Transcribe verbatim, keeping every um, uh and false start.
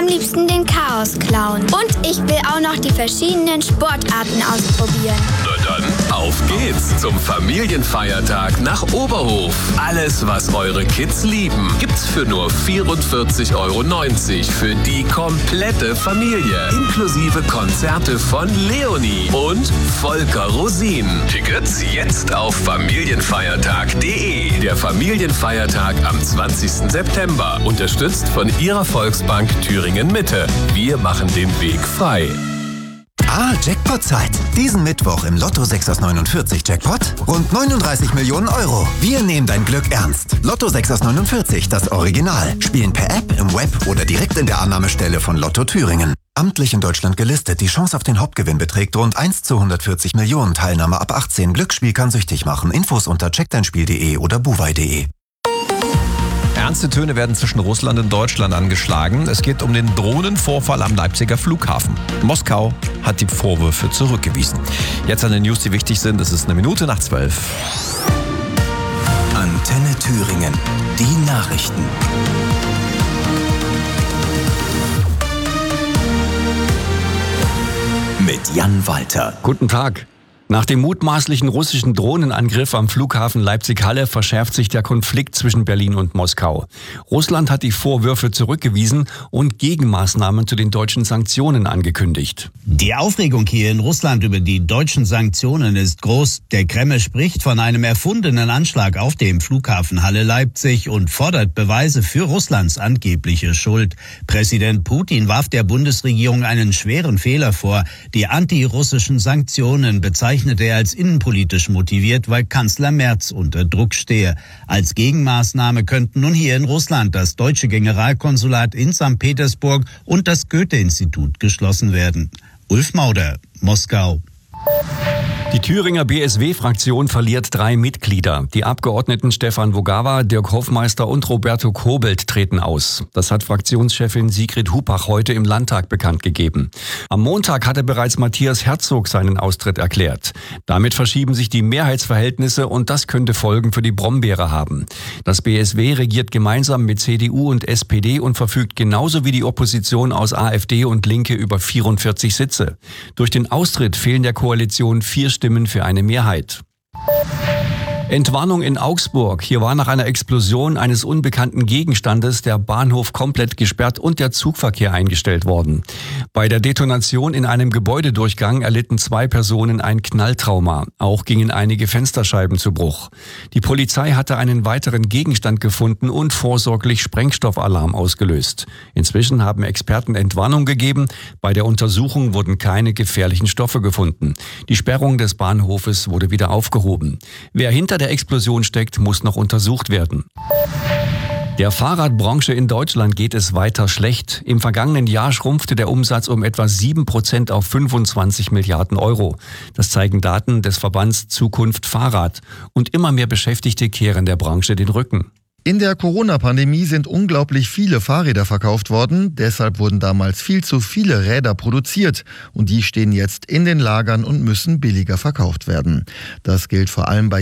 am liebsten den Chaos-Clown. Und ich will auch noch die verschiedenen Sportarten ausprobieren. Na dann, auf geht's zum Familienfeiertag nach Oberhof. Alles, was eure Kids lieben, gibt's für nur vierundvierzig Euro neunzig für die komplette Familie. Inklusive Konzerte von Leonie und Volker Rosin. Tickets jetzt auf familienfeiertag punkt de. Der Familienfeiertag am zwanzigsten September. Unterstützt von Ihrer Volksbank Thüringen Mitte. Wir machen den Weg frei. Ah, Jackpot-Zeit. Diesen Mittwoch im Lotto sechs aus neunundvierzig Jackpot rund neununddreißig Millionen Euro. Wir nehmen dein Glück ernst. Lotto sechs aus neunundvierzig, das Original. Spielen per App, im Web oder direkt in der Annahmestelle von Lotto Thüringen. Amtlich in Deutschland gelistet. Die Chance auf den Hauptgewinn beträgt rund eins zu hundertvierzig Millionen. Teilnahme ab achtzehn. Glücksspiel kann süchtig machen. Infos unter check dein spiel punkt de oder buwei punkt de. Ernste Töne werden zwischen Russland und Deutschland angeschlagen. Es geht um den Drohnenvorfall am Leipziger Flughafen. Moskau hat die Vorwürfe zurückgewiesen. Jetzt an den News, die wichtig sind. Es ist eine Minute nach zwölf. Antenne Thüringen. Die Nachrichten. Mit Jan Walter. Guten Tag. Nach dem mutmaßlichen russischen Drohnenangriff am Flughafen Leipzig-Halle verschärft sich der Konflikt zwischen Berlin und Moskau. Russland hat die Vorwürfe zurückgewiesen und Gegenmaßnahmen zu den deutschen Sanktionen angekündigt. Die Aufregung hier in Russland über die deutschen Sanktionen ist groß. Der Kreml spricht von einem erfundenen Anschlag auf dem Flughafen Halle-Leipzig und fordert Beweise für Russlands angebliche Schuld. Präsident Putin warf der Bundesregierung einen schweren Fehler vor. Die antirussischen Sanktionen bezeichnet er als innenpolitisch motiviert, weil Kanzler Merz unter Druck stehe. Als Gegenmaßnahme könnten nun hier in Russland das deutsche Generalkonsulat in Sankt Petersburg und das Goethe-Institut geschlossen werden. Ulf Mauder, Moskau. Die Thüringer B S W-Fraktion verliert drei Mitglieder. Die Abgeordneten Stefan Wogawa, Dirk Hofmeister und Roberto Kobelt treten aus. Das hat Fraktionschefin Sigrid Hupach heute im Landtag bekannt gegeben. Am Montag hatte bereits Matthias Herzog seinen Austritt erklärt. Damit verschieben sich die Mehrheitsverhältnisse und das könnte Folgen für die Brombeere haben. Das B S W regiert gemeinsam mit C D U und S P D und verfügt genauso wie die Opposition aus AfD und Linke über vierundvierzig Sitze. Durch den Austritt fehlen der Koalition vier Stimmen für eine Mehrheit. Entwarnung in Augsburg. Hier war nach einer Explosion eines unbekannten Gegenstandes der Bahnhof komplett gesperrt und der Zugverkehr eingestellt worden. Bei der Detonation in einem Gebäudedurchgang erlitten zwei Personen ein Knalltrauma. Auch gingen einige Fensterscheiben zu Bruch. Die Polizei hatte einen weiteren Gegenstand gefunden und vorsorglich Sprengstoffalarm ausgelöst. Inzwischen haben Experten Entwarnung gegeben. Bei der Untersuchung wurden keine gefährlichen Stoffe gefunden. Die Sperrung des Bahnhofes wurde wieder aufgehoben. Wer hinter der Explosion steckt, muss noch untersucht werden. Der Fahrradbranche in Deutschland geht es weiter schlecht. Im vergangenen Jahr schrumpfte der Umsatz um etwa sieben Prozent auf fünfundzwanzig Milliarden Euro. Das zeigen Daten des Verbands Zukunft Fahrrad. Und immer mehr Beschäftigte kehren der Branche den Rücken. In der Corona-Pandemie sind unglaublich viele Fahrräder verkauft worden. Deshalb wurden damals viel zu viele Räder produziert. Und die stehen jetzt in den Lagern und müssen billiger verkauft werden. Das gilt vor allem bei